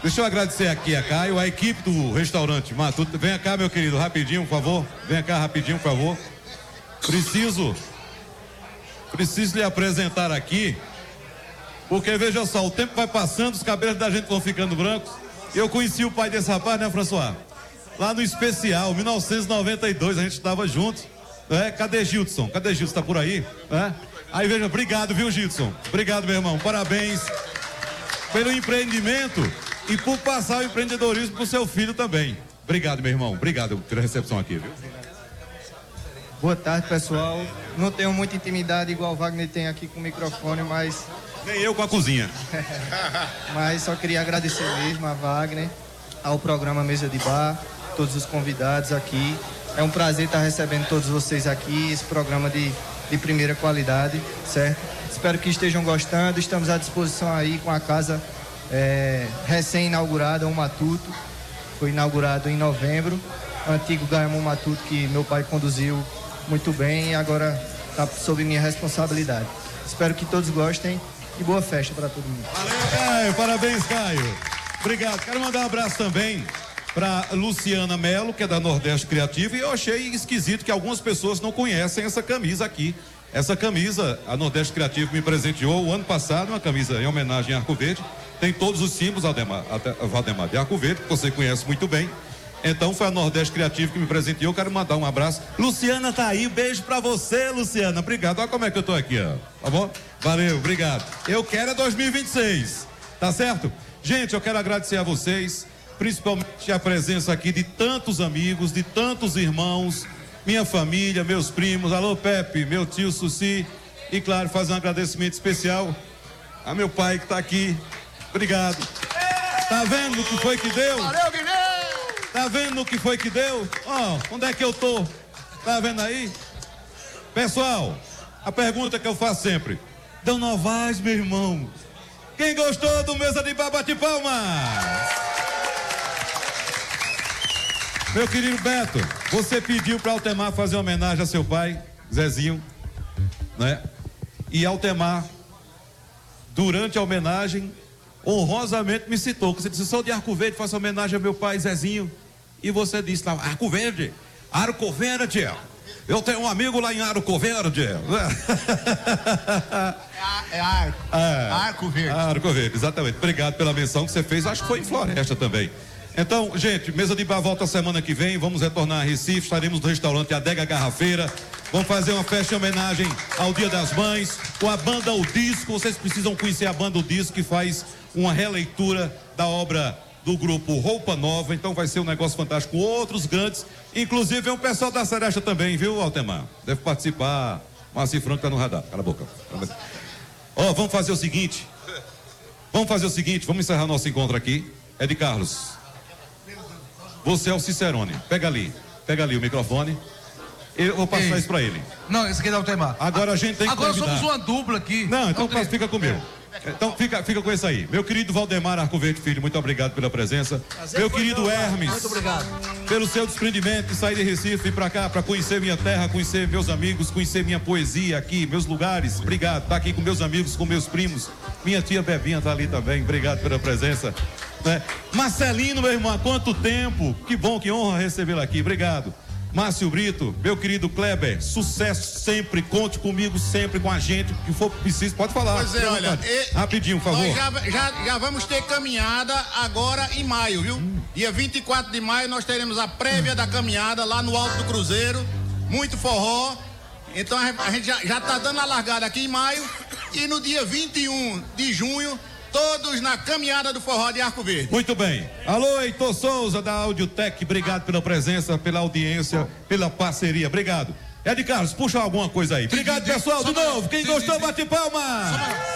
Deixa eu agradecer aqui a Caio, a equipe do restaurante Matuto. Venha cá, meu querido, rapidinho, por favor. Venha cá rapidinho, por favor. Preciso lhe apresentar aqui, porque veja só, o tempo vai passando, os cabelos da gente vão ficando brancos. Eu conheci o pai desse rapaz, né, François? Lá no especial, 1992, a gente estava junto. Cadê Gilson? Cadê Gilson? Tá por aí? Aí veja, obrigado, viu, Gilson? Obrigado, meu irmão. Parabéns pelo empreendimento e por passar o empreendedorismo pro seu filho também. Obrigado, meu irmão. Obrigado pela recepção aqui, viu? Boa tarde, pessoal. Não tenho muita intimidade igual o Wagner tem aqui com o microfone, mas... Nem eu com a cozinha. Mas só queria agradecer mesmo a Wagner, ao programa Mesa de Bar, todos os convidados aqui. É um prazer estar recebendo todos vocês aqui, esse programa de primeira qualidade, certo? Espero que estejam gostando. Estamos à disposição aí com a casa recém-inaugurada, o Matuto. Foi inaugurado em novembro. O antigo Gaiamon Matuto, que meu pai conduziu muito bem e agora está sob minha responsabilidade. Espero que todos gostem e boa festa para todo mundo. Valeu, Caio. Parabéns, Caio. Obrigado. Quero mandar um abraço também para Luciana Melo, que é da Nordeste Criativo, e eu achei esquisito que algumas pessoas não conhecem essa camisa aqui. Essa camisa, a Nordeste Criativo me presenteou o ano passado, uma camisa em homenagem a Arco Verde. Tem todos os símbolos, Valdemar, de Arco Verde, que você conhece muito bem. Então foi a Nordeste Criativo que me presenteou. Eu quero mandar um abraço. Luciana tá aí, beijo pra você, Luciana. Obrigado. Olha como é que eu tô aqui, ó. Tá bom? Valeu, obrigado. Eu quero é 2026, tá certo? Gente, eu quero agradecer a vocês, principalmente a presença aqui de tantos amigos, de tantos irmãos, minha família, meus primos. Alô, Pepe, meu tio Suci. E claro, fazer um agradecimento especial a meu pai que tá aqui. Obrigado. Tá vendo o que foi que deu? Valeu, Guilherme! Tá vendo o que foi que deu? Onde é que eu tô? Tá vendo aí? Pessoal, a pergunta que eu faço sempre: Dão Novaes, meu irmão. Quem gostou do Mesa de Bar, bate palmas. Meu querido Beto, você pediu para Altemar fazer homenagem a seu pai, Zezinho, né? E Altemar, durante a homenagem, honrosamente me citou. Você disse: sou de Arco Verde, faço homenagem ao meu pai, Zezinho. E você disse lá: Arco Verde? Arco Verde. Eu tenho um amigo lá em Arco Verde. Arco Verde. Arco Verde, exatamente. Obrigado pela menção que você fez. Acho que foi em Floresta também. Então, gente, Mesa de Bar volta semana que vem. Vamos retornar a Recife. Estaremos no restaurante Adega Garrafeira. Vamos fazer uma festa em homenagem ao Dia das Mães com a banda O Disco. Vocês precisam conhecer a banda O Disco, que faz uma releitura da obra do grupo Roupa Nova. Então vai ser um negócio fantástico com outros grandes, inclusive é um pessoal da Seresta também, viu, Altemar? Deve participar. Marci Franco tá no radar. Cala a boca. Vamos fazer o seguinte, vamos encerrar nosso encontro aqui. Ed Carlos, você é o Cicerone. Pega ali o microfone. Eu vou passar isso pra ele. Não, esse aqui é da Altemar. Agora a gente tem que Agora convidar. somos uma dupla aqui. Não, então fica comigo. Então fica com isso aí. Meu querido Valdemar Arco Verde Filho, muito obrigado pela presença. Meu querido Hermes, muito obrigado pelo seu desprendimento de sair de Recife e ir pra cá, pra conhecer minha terra, conhecer meus amigos, conhecer minha poesia aqui, meus lugares. Obrigado, tá aqui com meus amigos, com meus primos. Minha tia Bebinha tá ali também, obrigado pela presença, né? Marcelino, meu irmão, há quanto tempo? Que bom, que honra recebê-lo aqui, obrigado. Márcio Brito, meu querido Kleber, sucesso sempre, conte comigo sempre, com a gente, o que for preciso, pode falar. Pois é, olha, rapidinho, por favor. Nós já vamos ter caminhada agora em maio, viu? Dia 24 de maio nós teremos a prévia da caminhada lá no Alto do Cruzeiro, muito forró. Então a gente já tá dando a largada aqui em maio, e no dia 21 de junho todos na caminhada do forró de Arco Verde. Muito bem. Alô, Heitor Souza da Audiotec, obrigado pela presença, pela audiência, pela parceria, obrigado. Ed Carlos, puxa alguma coisa aí. Obrigado, pessoal, de novo. Quem gostou, bate palma.